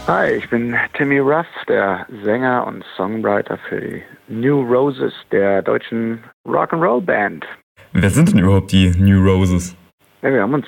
Hi, ich bin Timmy Ruff, der Sänger und Songwriter für die New Roses, der deutschen Rock'n'Roll-Band. Wer sind denn überhaupt die New Roses? Ja, wir haben uns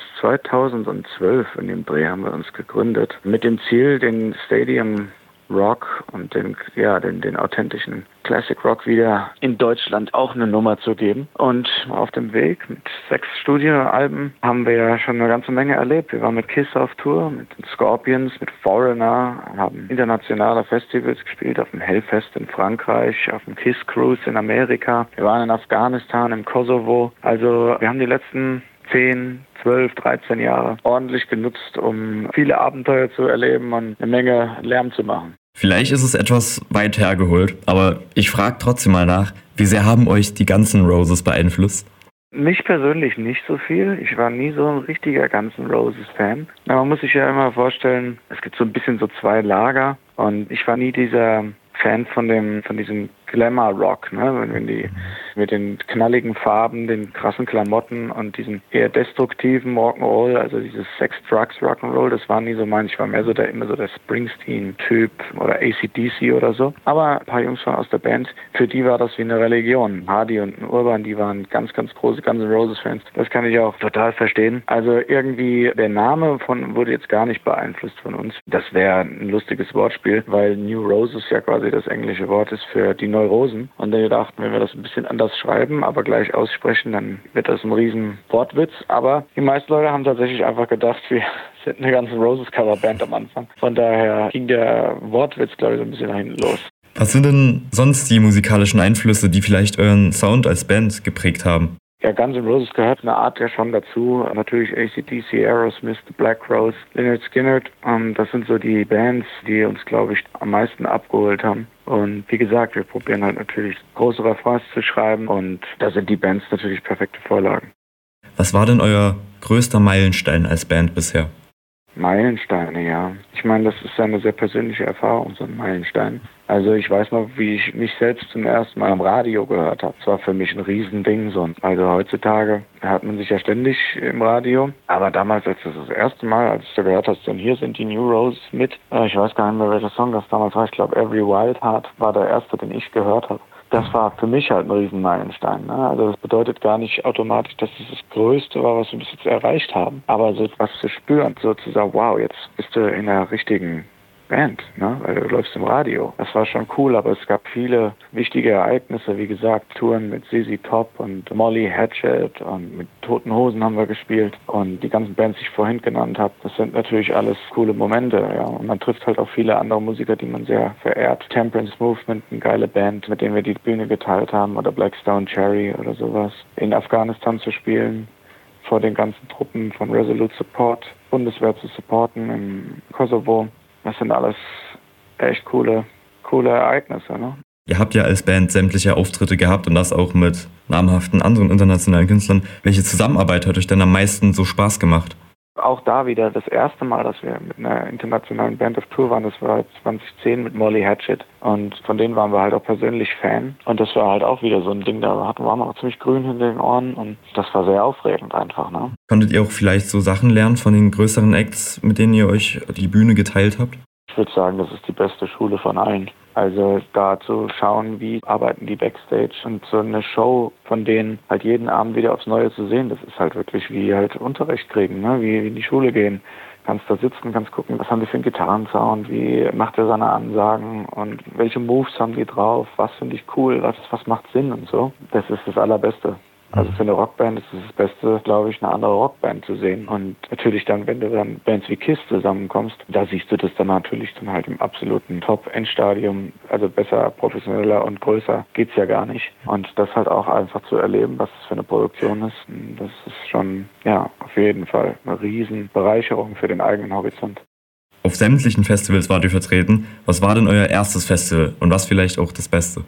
2012 in dem Dreh haben wir uns gegründet, mit dem Ziel, den Stadium Rock und den authentischen Classic Rock wieder in Deutschland auch eine Nummer zu geben. Und auf dem Weg mit 6 Studioalben haben wir ja schon eine ganze Menge erlebt. Wir waren mit Kiss auf Tour, mit den Scorpions, mit Foreigner, haben internationale Festivals gespielt, auf dem Hellfest in Frankreich, auf dem Kiss Cruise in Amerika. Wir waren in Afghanistan, im Kosovo. Also wir haben die letzten 10, 12, 13 Jahre ordentlich genutzt, um viele Abenteuer zu erleben und eine Menge Lärm zu machen. Vielleicht ist es etwas weit hergeholt, aber ich frage trotzdem mal nach, wie sehr haben euch die ganzen Roses beeinflusst? Mich persönlich nicht so viel. Ich war nie so ein richtiger Guns N' Roses Fan. Aber man muss sich ja immer vorstellen, es gibt so ein bisschen so 2 Lager und ich war nie dieser Fan von diesem Glamour-Rock, ne? Wenn die mit den knalligen Farben, den krassen Klamotten und diesen eher destruktiven Rock'n'Roll, also dieses Sex-Drugs-Rock'n'Roll, das war nie so meins. Ich war mehr so der Springsteen-Typ oder AC/DC oder so. Aber ein paar Jungs von aus der Band, für die war das wie eine Religion. Hardy und Urban, die waren ganz, ganz große Guns N' Roses-Fans. Das kann ich auch total verstehen. Also irgendwie der Name wurde jetzt gar nicht beeinflusst von uns. Das wäre ein lustiges Wortspiel, weil New Roses ja quasi das englische Wort ist für die Neurosen. Und wir dachten, wenn wir das ein bisschen anders schreiben, aber gleich aussprechen, dann wird das ein riesen Wortwitz. Aber die meisten Leute haben tatsächlich einfach gedacht, wir sind eine ganze Roses-Coverband am Anfang. Von daher ging der Wortwitz, glaube ich, so ein bisschen nach hinten los. Was sind denn sonst die musikalischen Einflüsse, die vielleicht euren Sound als Band geprägt haben? Ja, Guns N' Roses gehört eine Art ja schon dazu. Natürlich AC/DC, Aerosmith, The Black Crowes, Lynyrd Skynyrd. Das sind so die Bands, die uns, glaube ich, am meisten abgeholt haben. Und wie gesagt, wir probieren halt natürlich große Refrains zu schreiben und da sind die Bands natürlich perfekte Vorlagen. Was war denn euer größter Meilenstein als Band bisher? Meilensteine, ja. Ich meine, das ist eine sehr persönliche Erfahrung, so ein Meilenstein. Also ich weiß noch, wie ich mich selbst zum ersten Mal am Radio gehört habe. Das war für mich ein Riesending. Also heutzutage hört man sich ja ständig im Radio. Aber damals, als du erste Mal, als du gehört hast, denn hier sind die New Roses mit, ich weiß gar nicht mehr, welcher Song das damals war. Ich glaube, Every Wild Heart war der erste, den ich gehört habe. Das war für mich halt ein Riesenmeilenstein. Ne? Also das bedeutet gar nicht automatisch, dass es das Größte war, was wir bis jetzt erreicht haben. Aber so etwas zu spüren, so zu sagen, wow, jetzt bist du in der richtigen Band, ne? Weil du läufst im Radio. Das war schon cool, aber es gab viele wichtige Ereignisse, wie gesagt, Touren mit ZZ Top und Molly Hatchet und mit Toten Hosen haben wir gespielt und die ganzen Bands, die ich vorhin genannt habe, das sind natürlich alles coole Momente, ja. Und man trifft halt auch viele andere Musiker, die man sehr verehrt. Temperance Movement, eine geile Band, mit denen wir die Bühne geteilt haben, oder Blackstone Cherry oder sowas. In Afghanistan zu spielen, vor den ganzen Truppen von Resolute Support, Bundeswehr zu supporten im Kosovo. Das sind alles echt coole Ereignisse, ne? Ihr habt ja als Band sämtliche Auftritte gehabt und das auch mit namhaften anderen internationalen Künstlern. Welche Zusammenarbeit hat euch denn am meisten so Spaß gemacht? Auch da wieder das erste Mal, dass wir mit einer internationalen Band auf Tour waren, das war 2010 mit Molly Hatchet. Und von denen waren wir halt auch persönlich Fan. Und das war halt auch wieder so ein Ding, da waren wir auch ziemlich grün hinter den Ohren und das war sehr aufregend einfach, ne? Konntet ihr auch vielleicht so Sachen lernen von den größeren Acts, mit denen ihr euch die Bühne geteilt habt? Ich würde sagen, das ist die beste Schule von allen. Also da zu schauen, wie arbeiten die Backstage und so eine Show von denen halt jeden Abend wieder aufs Neue zu sehen, das ist halt wirklich wie halt Unterricht kriegen, ne? Wie in die Schule gehen. Kannst da sitzen, kannst gucken, was haben die für einen Gitarrensound, wie macht er seine Ansagen und welche Moves haben die drauf, was finde ich cool, was macht Sinn und so. Das ist das Allerbeste. Also für eine Rockband ist es das Beste, glaube ich, eine andere Rockband zu sehen. Und natürlich dann, wenn du dann Bands wie Kiss zusammenkommst, da siehst du das dann natürlich dann halt im absoluten Top-Endstadium. Also besser, professioneller und größer geht's ja gar nicht. Und das halt auch einfach zu erleben, was das für eine Produktion ist, das ist schon, ja, auf jeden Fall eine riesen Bereicherung für den eigenen Horizont. Auf sämtlichen Festivals wart ihr vertreten. Was war denn euer erstes Festival und was vielleicht auch das Beste?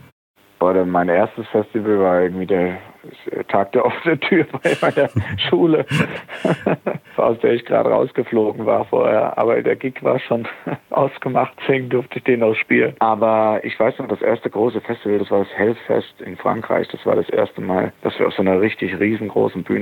Mein erstes Festival war irgendwie der Tag der offenen Tür bei meiner Schule, aus der ich gerade rausgeflogen war vorher. Aber der Gig war schon ausgemacht, deswegen durfte ich den auch spielen. Aber ich weiß noch, das erste große Festival, das war das Hellfest in Frankreich. Das war das erste Mal, dass wir auf so einer richtig riesengroßen Bühne